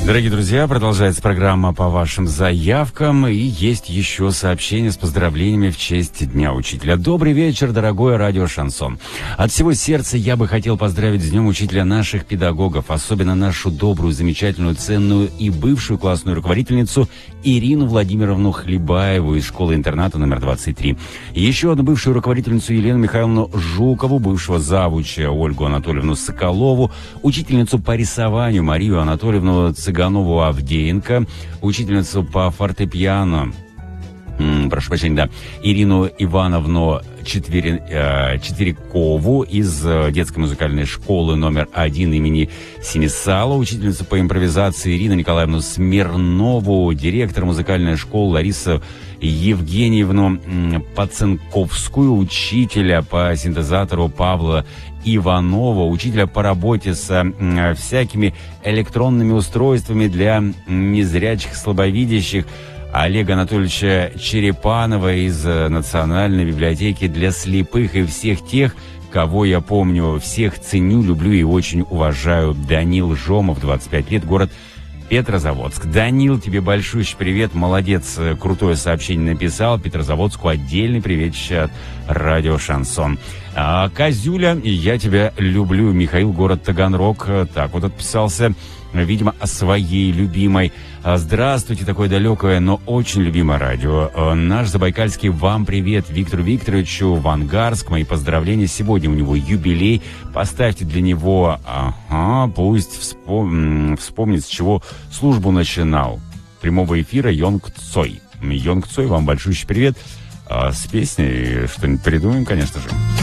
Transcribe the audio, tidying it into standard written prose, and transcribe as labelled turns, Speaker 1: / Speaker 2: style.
Speaker 1: Дорогие друзья, продолжается программа по вашим заявкам, и есть еще сообщение с поздравлениями в честь Дня Учителя. Добрый вечер, дорогое радио «Шансон». От всего сердца я бы хотел поздравить с Днем Учителя наших педагогов, особенно нашу добрую, замечательную, ценную и бывшую классную руководительницу Ирину Владимировну Хлебаеву из школы-интерната номер 23. И еще одну бывшую руководительницу Елену Михайловну Жукову, бывшего завуча Ольгу Анатольевну Соколову, учительницу по рисованию Марию Анатольевну Цыганову Авдеенко, учительницу по фортепиано, прошу прощения, да, Ирину Ивановну Четверикову из детской музыкальной школы номер 1 имени Семисала, учительницу по импровизации Ирину Николаевну Смирнову, директор музыкальной школы Ларису Евгеньевну Паценковскую, учителя по синтезатору Павла Иванова, учителя по работе со всякими электронными устройствами для незрячих, слабовидящих Олега Анатольевича Черепанова из Национальной библиотеки для слепых и всех тех, кого я помню, всех ценю, люблю и очень уважаю. Данил Жомов, 25 лет, город Петрозаводск. Данил, тебе большущий привет, молодец, крутое сообщение написал. Петрозаводску отдельный привет от радио «Шансон». Козюля, я тебя люблю. Михаил, город Таганрог, так вот отписался, видимо, о своей любимой. Здравствуйте, такое далекое, но очень любимое радио. Наш Забайкальский, вам привет. Виктору Викторовичу в Ангарск, мои поздравления. Сегодня у него юбилей. Поставьте для него, пусть вспомнит, с чего службу начинал. Прямого эфира Йонг Цой. Йонг Цой, вам большущий привет. С песней что-нибудь придумаем, конечно же.